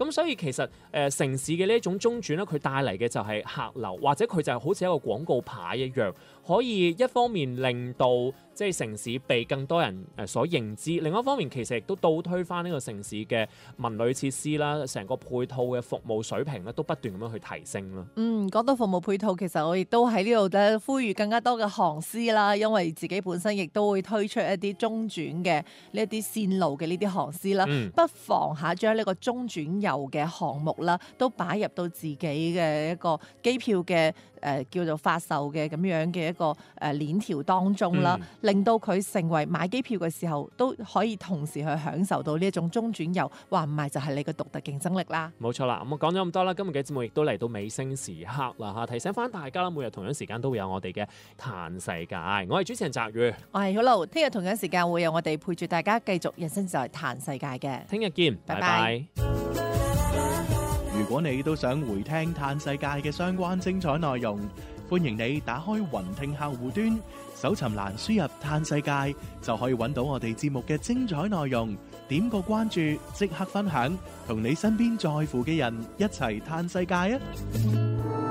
咁所以其實城市嘅呢一種中轉咧，佢帶嚟嘅就係客流，或者佢就好似一個廣告牌一樣，可以一方面令到即係城市被更多人所認知，另一方面其實亦都倒推翻呢個城市嘅文旅設施啦，成個配套嘅服務水平咧都不斷咁樣去提升啦。 講到服務配套，其實我亦都喺呢度咧呼籲更加多嘅航司啦，因為自己本身亦都會推出一啲中轉嘅呢一啲線路嘅呢啲航司啦，不妨將呢個中轉遊嘅項目啦，都擺入到自己嘅一個機票嘅叫做發售嘅咁樣嘅一個鏈條當中啦，令到佢成為買機票嘅時候都可以同時去享受到呢一種中轉遊，話唔係就係你嘅獨特競爭力啦。 冇錯啦，咁我講咗咁多啦，今日嘅節目亦都嚟到尾聲時刻啦嚇，提醒翻大家啦，每日同樣時間都會有我哋嘅嘆世界，我係主持人澤宇， 我係好路，聽日同樣時間會有我哋陪住大家繼續人生就係嘆世界嘅， 聽日見，拜拜。 如果你都想回聽嘆世界嘅相關精彩內容，歡迎你打開雲聽客戶端，搜尋欄輸入嘆世界，就可以揾到我哋節目嘅精彩內容。點個關注，即刻分享，同你身邊在乎嘅人一齊嘆世界啊！